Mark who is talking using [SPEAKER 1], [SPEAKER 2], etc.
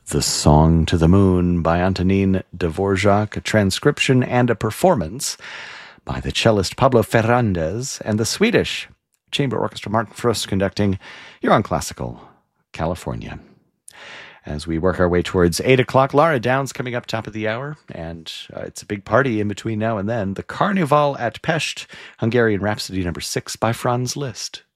[SPEAKER 1] The Song to the Moon by Antonin Dvorak, a transcription and a performance by the cellist Pablo Ferrandez and the Swedish Chamber Orchestra Martin Fröst conducting. You're on Classical California. As we work our way towards 8 o'clock, Laura Downs coming up top of the hour, and it's a big party in between now and then. The Carnival at Pest, Hungarian Rhapsody number 6 by Franz Liszt.